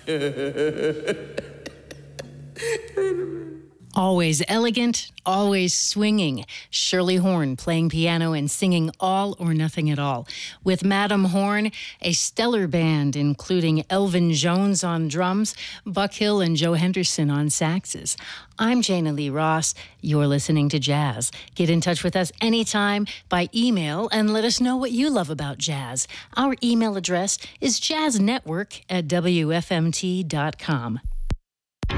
Always elegant, always swinging. Shirley Horn playing piano and singing All or Nothing at All. With Madam Horn, a stellar band including Elvin Jones on drums, Buck Hill and Joe Henderson on saxes. I'm Jana Lee Ross. You're listening to Jazz. Get in touch with us anytime by email and let us know what you love about jazz. Our email address is jazznetwork@wfmt.com.